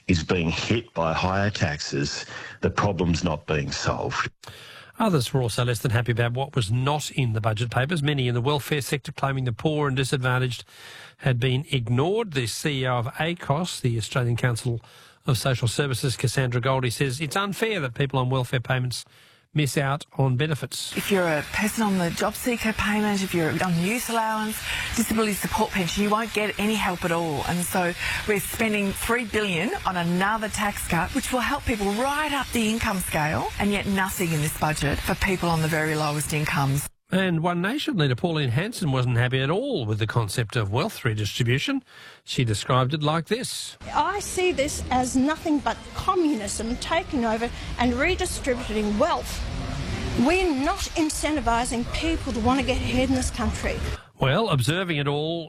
is being hit by higher taxes, the problem's not being solved. Others were also less than happy about what was not in the budget papers, many in the welfare sector claiming the poor and disadvantaged had been ignored. The CEO of ACOS, the Australian Council of Social Services, Cassandra Goldie, says it's unfair that people on welfare payments miss out on benefits. If you're a person on the job seeker payment, if you're on youth allowance, disability support pension, you won't get any help at all. And so we're spending $3 billion on another tax cut, which will help people right up the income scale, and yet nothing in this budget for people on the very lowest incomes. And One Nation leader Pauline Hanson wasn't happy at all with the concept of wealth redistribution. She described it like this. I see this as nothing but communism taking over and redistributing wealth. We're not incentivising people to want to get ahead in this country. Well, observing it all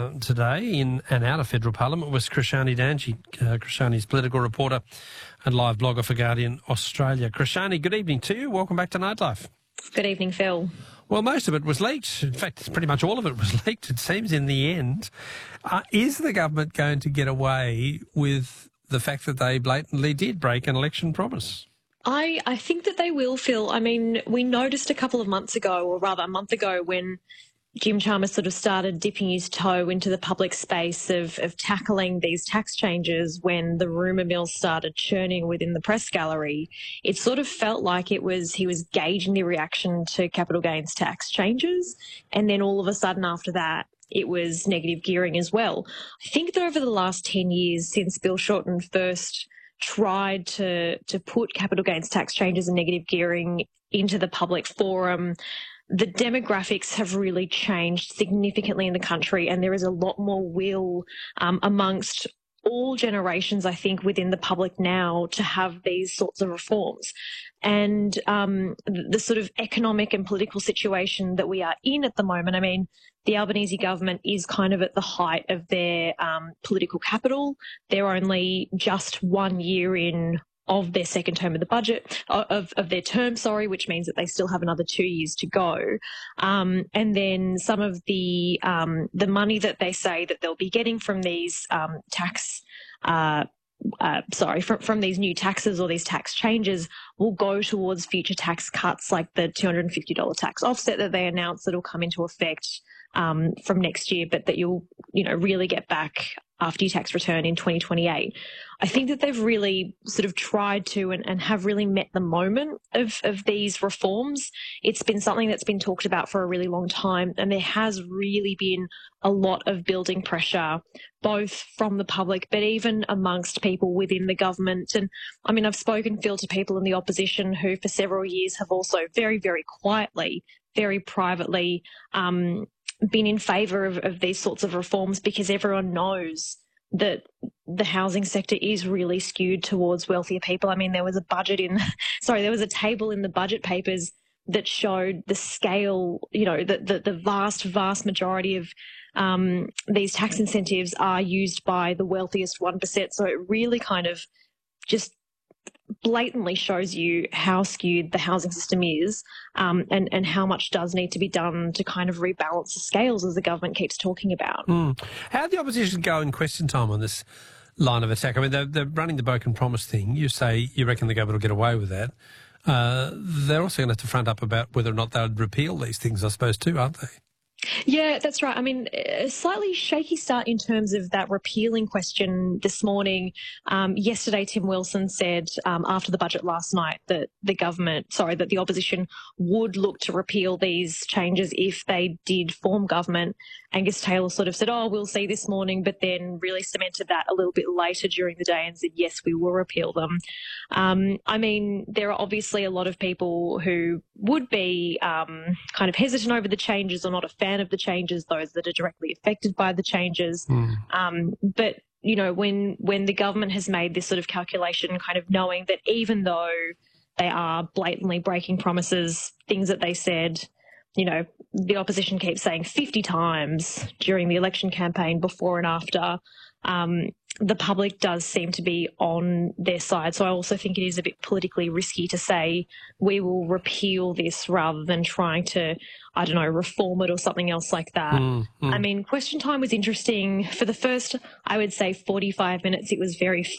today in and out of federal parliament was Krishani Danji. Krishani's political reporter and live blogger for Guardian Australia. Krishani, good evening to you. Welcome back to Nightlife. Good evening, Phil. Well, most of it was leaked. In fact, pretty much all of it was leaked, it seems, in the end. Is the government going to get away with the fact that they blatantly did break an election promise? I think that they will, Phil. I mean, we noticed a couple of months ago, or rather a month ago, when Jim Chalmers sort of started dipping his toe into the public space of tackling these tax changes when the rumour mill started churning within the press gallery. It sort of felt like he was gauging the reaction to capital gains tax changes, and then all of a sudden after that it was negative gearing as well. I think that over the last 10 years since Bill Shorten first tried to put capital gains tax changes and negative gearing into the public forum, the demographics have really changed significantly in the country, and there is a lot more will amongst all generations, I think, within the public now to have these sorts of reforms. And the sort of economic and political situation that we are in at the moment, I mean, the Albanese government is kind of at the height of their political capital. They're only just 1 year in of their second term of the budget, of their term, which means that they still have another 2 years to go. And then some of the money that they say that they'll be getting from these from these new taxes or these tax changes will go towards future tax cuts, like the $250 tax offset that they announced that will come into effect from next year, but that you'll really get back after your tax return in 2028. I think that they've really sort of tried to and have really met the moment of these reforms. It's been something that's been talked about for a really long time, and there has really been a lot of building pressure, both from the public but even amongst people within the government. And I mean, I've spoken, Phil, to people in the opposition who for several years have also very, very quietly, very privately been in favour of these sorts of reforms, because everyone knows that the housing sector is really skewed towards wealthier people. I mean, there was a table in the budget papers that showed the scale, the vast majority of these tax incentives are used by the wealthiest 1%. So it really kind of just blatantly shows you how skewed the housing system is, and how much does need to be done to kind of rebalance the scales, as the government keeps talking about. How did the opposition go in question time on this line of attack? I mean, they're running the broken promise thing. You say you reckon the government will get away with that. They're also going to have to front up about whether or not they would repeal these things, I suppose, too, aren't they? Yeah, that's right. I mean, a slightly shaky start in terms of that repealing question this morning. Yesterday, Tim Wilson said after the budget last night that the opposition would look to repeal these changes if they did form government. Angus Taylor sort of said, we'll see this morning, but then really cemented that a little bit later during the day and said, yes, we will repeal them. I mean, there are obviously a lot of people who would be kind of hesitant over the changes or not a fan of the changes, those that are directly affected by the changes. But, when the government has made this sort of calculation, kind of knowing that even though they are blatantly breaking promises, things that they said, the opposition keeps saying 50 times during the election campaign before and after, the public does seem to be on their side. So I also think it is a bit politically risky to say we will repeal this rather than trying to, reform it or something else like that. I mean, question time was interesting. For the first, I would say 45 minutes, it was very